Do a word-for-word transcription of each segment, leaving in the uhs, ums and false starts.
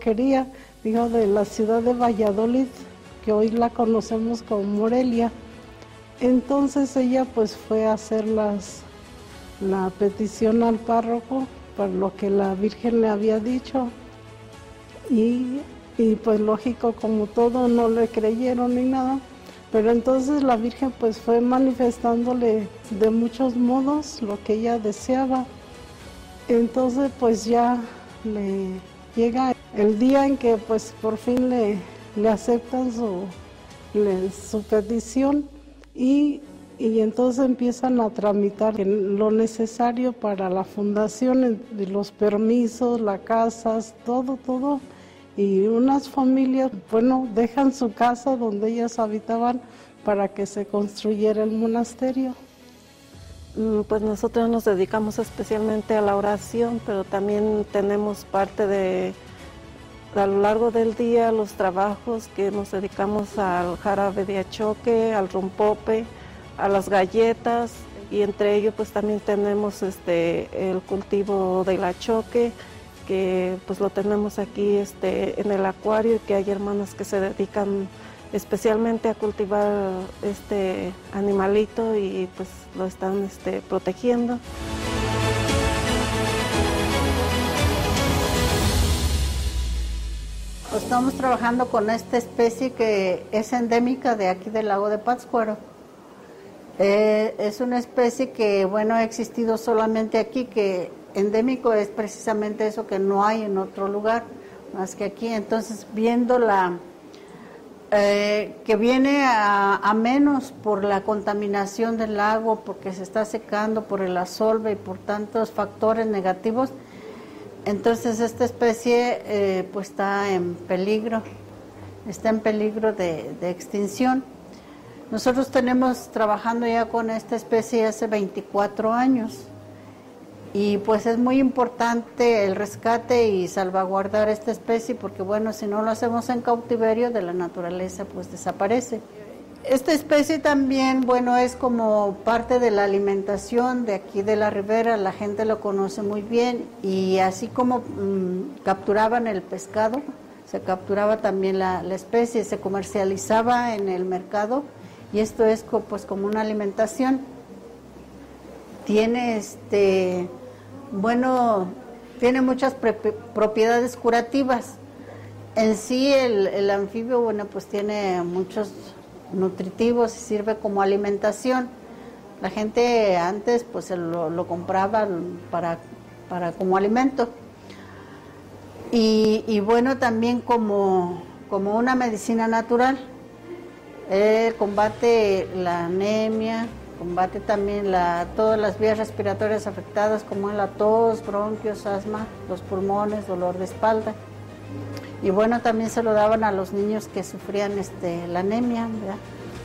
quería, dijo, de la ciudad de Valladolid, que hoy la conocemos como Morelia. Entonces ella pues fue a hacer las, la petición al párroco por lo que la Virgen le había dicho. Y, y pues lógico, como todo, no le creyeron ni nada. Pero entonces la Virgen pues fue manifestándole de muchos modos lo que ella deseaba. Entonces pues ya le llega el día en que pues por fin le, le aceptan su, le, su petición y, y entonces empiezan a tramitar lo necesario para la fundación, los permisos, las casas, todo, todo. Y unas familias, bueno, dejan su casa donde ellas habitaban para que se construyera el monasterio. Pues nosotros nos dedicamos especialmente a la oración, pero también tenemos parte de, a lo largo del día, los trabajos que nos dedicamos al jarabe de achoque, al rompope, a las galletas, y entre ellos pues también tenemos este, el cultivo del achoque, que pues lo tenemos aquí este, en el acuario, y que hay hermanas que se dedican especialmente a cultivar este animalito y pues lo están este, protegiendo. Estamos trabajando con esta especie que es endémica de aquí del lago de Pátzcuaro. Eh, es una especie que, bueno, ha existido solamente aquí, que endémico es precisamente eso que no hay en otro lugar más que aquí. Entonces, viendo la eh, que viene a, a menos por la contaminación del lago, porque se está secando por el asolve y por tantos factores negativos, entonces esta especie eh, pues está en peligro, está en peligro de, de extinción. Nosotros tenemos trabajando ya con esta especie hace veinticuatro años. Y pues es muy importante el rescate y salvaguardar esta especie, porque bueno, si no lo hacemos en cautiverio, de la naturaleza pues desaparece. Esta especie también, bueno, es como parte de la alimentación de aquí de la ribera, la gente lo conoce muy bien, y así como mmm, capturaban el pescado, se capturaba también la, la especie, se comercializaba en el mercado, y esto es pues como una alimentación. Tiene este, bueno, tiene muchas propiedades curativas. En sí el, el anfibio, bueno, pues tiene muchos nutritivos y sirve como alimentación. La gente antes pues lo, lo compraba para, para como alimento. Y, y bueno, también como, como una medicina natural. Eh, combate la anemia, combate también la, todas las vías respiratorias afectadas, como la tos, bronquios, asma, los pulmones, dolor de espalda. Y bueno, también se lo daban a los niños que sufrían este, la anemia, ¿verdad?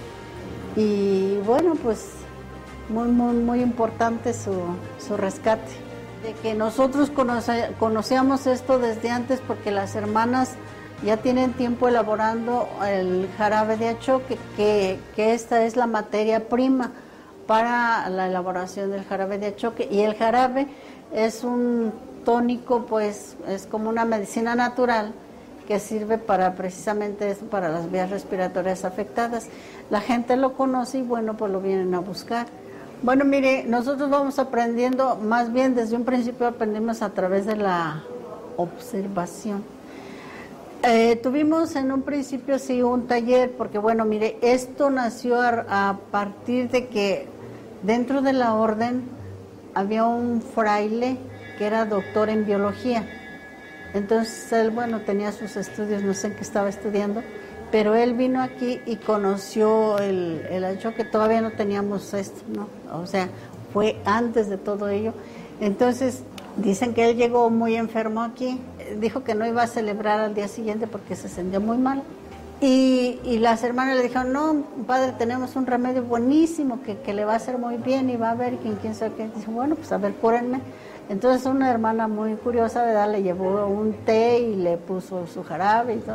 Y bueno, pues muy, muy, muy importante su, su rescate. De que nosotros conoce, conocíamos esto desde antes, porque las hermanas ya tienen tiempo elaborando el jarabe de achoque, que, que esta es la materia prima para la elaboración del jarabe de achoque. Y el jarabe es un tónico, pues es como una medicina natural que sirve para precisamente eso, para las vías respiratorias afectadas. La gente lo conoce y bueno, pues lo vienen a buscar. Bueno, mire, nosotros vamos aprendiendo, más bien desde un principio aprendimos a través de la observación. Eh, tuvimos en un principio sí un taller, porque bueno, mire, esto nació a, a partir de que dentro de la orden había un fraile que era doctor en biología. Entonces él, bueno, tenía sus estudios, no sé en qué estaba estudiando, pero él vino aquí y conoció el, el achoque. Todavía no teníamos esto, ¿no? O sea, fue antes de todo ello. Entonces dicen que él llegó muy enfermo aquí, dijo que no iba a celebrar al día siguiente porque se sentía muy mal. Y, y las hermanas le dijeron, no, padre, tenemos un remedio buenísimo que, que le va a hacer muy bien y va a ver quién, quién sabe qué. Dice, bueno, pues a ver, cúrenme. Entonces una hermana muy curiosa, ¿verdad?, le llevó un té y le puso su jarabe y todo.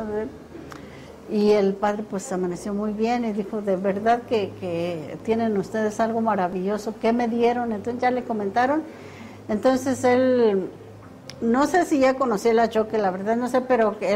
Y el padre pues amaneció muy bien y dijo, de verdad que, que tienen ustedes algo maravilloso. ¿Qué me dieron? Entonces ya le comentaron. Entonces él, no sé si ya conocía el achoque, la verdad no sé, pero